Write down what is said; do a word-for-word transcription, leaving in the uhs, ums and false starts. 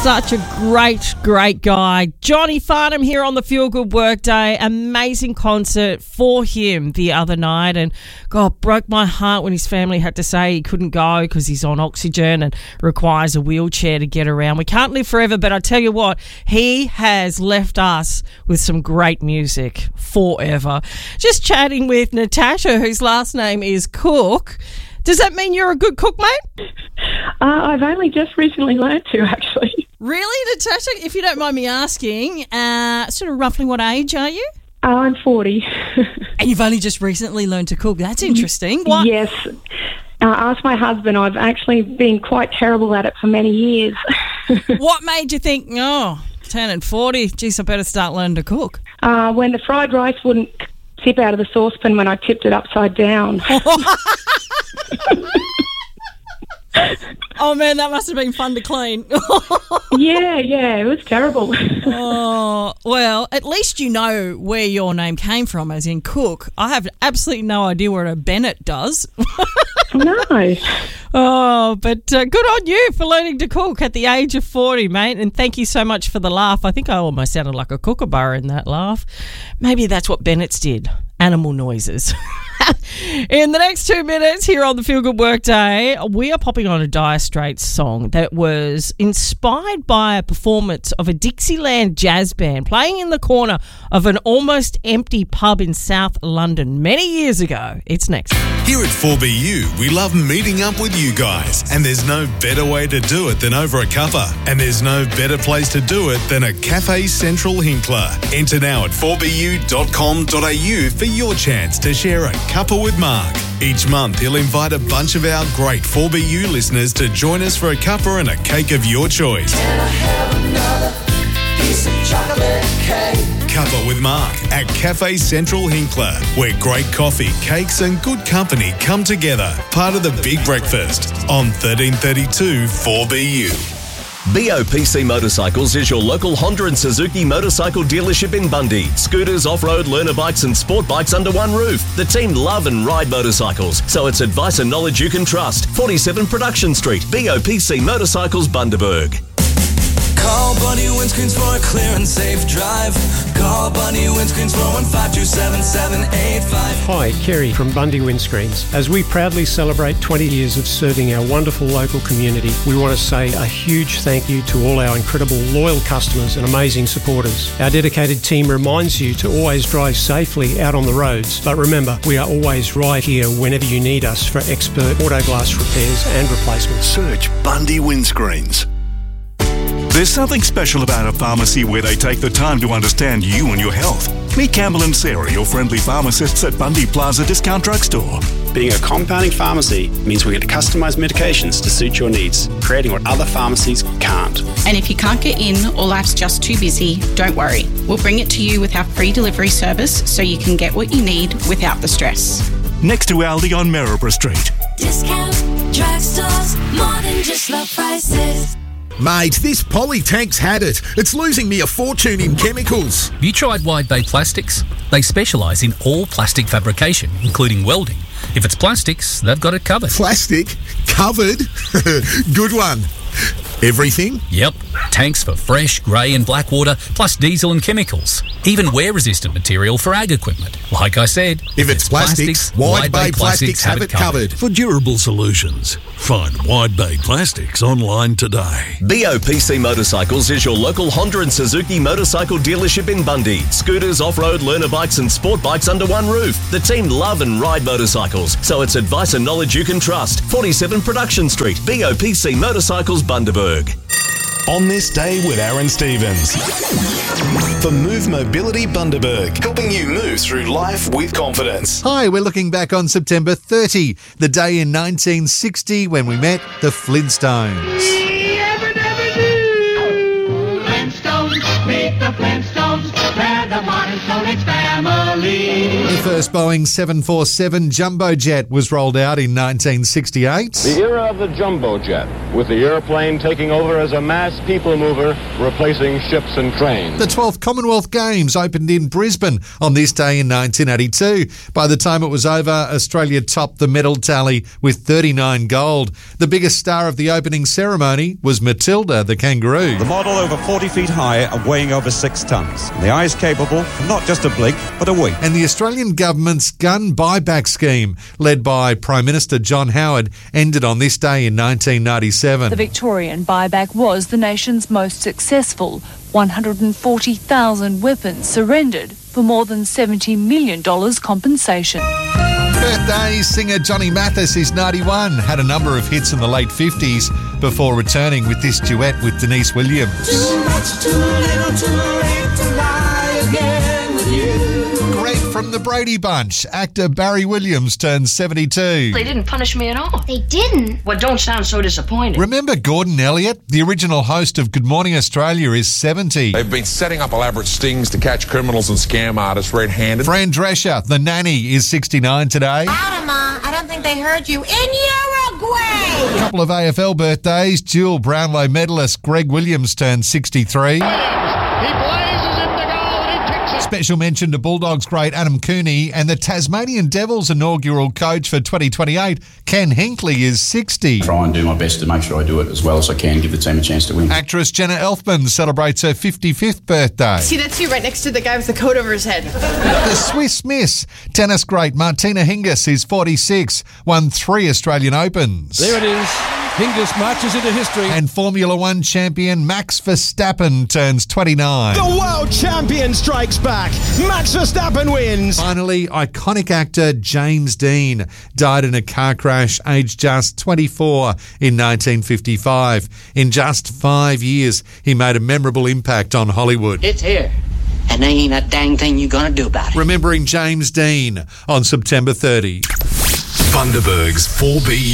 Such a great, great guy. Johnny Farnham here on the Feel Good Workday. Amazing concert for him the other night. And, God, broke my heart when his family had to say he couldn't go because he's on oxygen and requires a wheelchair to get around. We can't live forever, but I tell you what, he has left us with some great music forever. Just chatting with Natasha, whose last name is Cook. Does that mean you're a good cook, mate? Uh, I've only just recently learnt to, actually. Really, Natasha? If you don't mind me asking, uh, sort of roughly what age are you? Uh, I'm forty. And you've only just recently learned to cook. That's interesting. What? Yes. Uh, ask my husband. I've actually been quite terrible at it for many years. What made you think, oh, turning forty, geez, I better start learning to cook? Uh, when the fried rice wouldn't tip out of the saucepan when I tipped it upside down. Oh, man, that must have been fun to clean. yeah, yeah, it was terrible. Oh, well, at least you know where your name came from, as in Cook. I have absolutely no idea what a Bennett does. No. Oh, but uh, good on you for learning to cook at the age of forty, mate, and thank you so much for the laugh. I think I almost sounded like a kookaburra in that laugh. Maybe that's what Bennett's did, animal noises. In the next two minutes here on the Feel Good Workday, we are popping on a Dire Straits song that was inspired by a performance of a Dixieland jazz band playing in the corner of an almost empty pub in South London many years ago. It's next. Here at four B U, we love meeting up with you guys, and there's no better way to do it than over a cuppa, and there's no better place to do it than a Cafe Central Hinkler. Enter now at four b u dot com dot a u for your chance to share a cuppa with Mark. Each month, he'll invite a bunch of our great four B U listeners to join us for a cuppa and a cake of your choice. Can I have another piece of chocolate cake? Cuppa with Mark at Cafe Central Hinkler, where great coffee, cakes and good company come together. Part of the Big Breakfast on thirteen thirty-two four B U. B O P C Motorcycles is your local Honda and Suzuki motorcycle dealership in Bundy. Scooters, off-road, learner bikes and sport bikes under one roof. The team love and ride motorcycles, so it's advice and knowledge you can trust. forty-seven Production Street, B O P C Motorcycles, Bundaberg. Call Bundy Windscreens for a clear and safe drive. Call Bundy Windscreens four one five, two seven seven, eight five. Hi, Kerry from Bundy Windscreens. As we proudly celebrate twenty years of serving our wonderful local community, we want to say a huge thank you to all our incredible loyal customers and amazing supporters. Our dedicated team reminds you to always drive safely out on the roads, but remember, we are always right here whenever you need us for expert auto glass repairs and replacements. Search Bundy Windscreens. There's something special about a pharmacy where they take the time to understand you and your health. Meet Campbell and Sarah, your friendly pharmacists at Bundy Plaza Discount Drugstore. Being a compounding pharmacy means we get customised medications to suit your needs, creating what other pharmacies can't. And if you can't get in or life's just too busy, don't worry. We'll bring it to you with our free delivery service so you can get what you need without the stress. Next to Aldi on Maryborough Street. Discount drugstores, more than just low prices. Mate, this Polytank's had it. It's losing me a fortune in chemicals. Have you tried Wide Bay Plastics? They specialise in all plastic fabrication, including welding. If it's plastics, they've got it covered. Plastic? Covered? Good one. Everything? Yep. Tanks for fresh, grey and black water, plus diesel and chemicals. Even wear-resistant material for ag equipment. Like I said, if, if it's, it's plastics, plastics Wide Bay Plastics, plastics have it covered. For durable solutions, find Wide Bay Plastics online today. B O P C Motorcycles is your local Honda and Suzuki motorcycle dealership in Bundy. Scooters, off-road, learner bikes and sport bikes under one roof. The team love and ride motorcycles, so it's advice and knowledge you can trust. forty-seven Production Street, B O P C Motorcycles, Bundaberg. On this day with Aaron Stevens. For Move Mobility Bundaberg, helping you move through life with confidence. Hi, we're looking back on September thirtieth, the day in nineteen sixty when we met the Flintstones. Flintstones, meet the Flintstones, they're the modern Stone Age family. The first Boeing seven forty-seven jumbo jet was rolled out in nineteen sixty-eight. The era of the jumbo jet, with the airplane taking over as a mass people mover, replacing ships and trains. The twelfth Commonwealth Games opened in Brisbane on this day in nineteen eighty-two. By the time it was over, Australia topped the medal tally with thirty-nine gold. The biggest star of the opening ceremony was Matilda the kangaroo. The model over forty feet high and weighing over six tonnes. The eye is capable of not just a blink, but a wink. And the Australian government's gun buyback scheme, led by Prime Minister John Howard, ended on this day in nineteen ninety-seven. The Victorian buyback was the nation's most successful. one hundred forty thousand weapons surrendered for more than seventy million dollars compensation. Birthday singer Johnny Mathis is ninety-one, had a number of hits in the late fifties before returning with this duet with Denise Williams. Too much, too little, too late to lie again with you. Great from the Brady Bunch, actor Barry Williams turned seventy-two. They didn't punish me at all. They didn't? Well, don't sound so disappointed. Remember Gordon Elliott? The original host of Good Morning Australia is seventy. They've been setting up elaborate stings to catch criminals and scam artists red-handed. Fran Drescher, the nanny, is sixty-nine today. Adama, I don't think they heard you. In Uruguay! A couple of A F L birthdays. Dual Brownlow medalist Greg Williams turned sixty-three. He blazes into goal and he picks it. Special mention to Bulldogs great Adam Cooney, and the Tasmanian Devils inaugural coach for twenty twenty-eight, Ken Hinkley, is sixty. Try and do my best to make sure I do it as well as I can, give the team a chance to win. Actress Jenna Elfman celebrates her fifty-fifth birthday. See, that's you right next to the guy with the coat over his head. The Swiss Miss, tennis great Martina Hingis, is forty-six, won three Australian Opens. There it is. Hingis marches into history. And Formula One champion Max Verstappen turns twenty-nine. The world champion strikes back. Max Verstappen wins. Finally, iconic actor James Dean died in a car crash aged just twenty-four in nineteen fifty-five. In just five years, he made a memorable impact on Hollywood. It's here, and there ain't a dang thing you gonna do about it. Remembering James Dean on September thirtieth. Bundaberg's four B